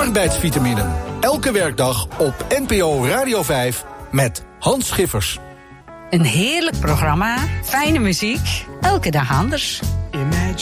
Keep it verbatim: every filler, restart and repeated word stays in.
arbeidsvitamine. Elke werkdag op N P O Radio vijf met Hans Schiffers. Een heerlijk programma, fijne muziek, elke dag anders.